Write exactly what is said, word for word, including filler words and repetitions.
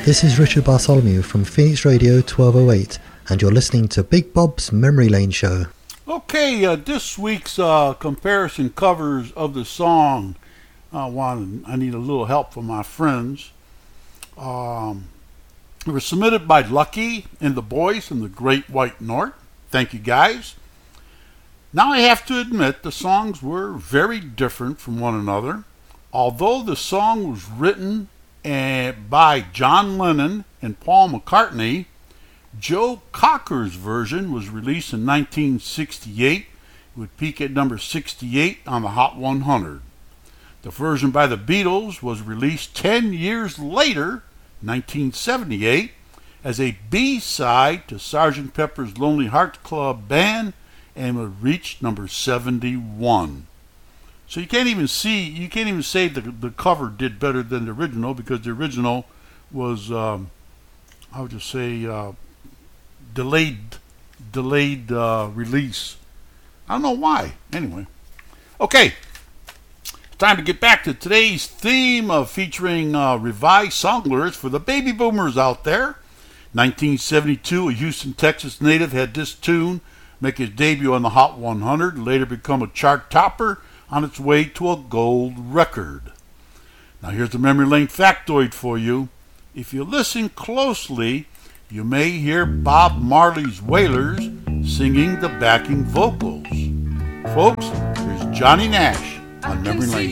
This is Richard Bartholomew from Phoenix Radio twelve oh eight, and you're listening to Big Bob's Memory Lane Show. Okay, uh, this week's uh, comparison covers of the song, I wanted, I need a little help from my friends. Um, it was submitted by Lucky and the boys from the Great White North. Thank you, guys. Now I have to admit the songs were very different from one another. Although the song was written uh, by John Lennon and Paul McCartney, Joe Cocker's version was released in nineteen sixty-eight. It would peak at number sixty-eight on the Hot one hundred. The version by the Beatles was released ten years later, nineteen seventy-eight, as a B-side to Sergeant Pepper's Lonely Hearts Club Band, and would reach number seventy-one. So you can't even see, you can't even say the the cover did better than the original, because the original was, um, I would just say, uh, delayed, delayed uh, release. I don't know why. Anyway, okay. It's time to get back to today's theme of featuring uh, revised song lyrics for the baby boomers out there. nineteen seventy-two, a Houston, Texas native had this tune make his debut on the Hot one hundred, later become a chart topper on its way to a gold record. Now here's the memory lane factoid for you. If you listen closely, you may hear Bob Marley's Wailers singing the backing vocals. Folks, here's Johnny Nash on Memory Lane.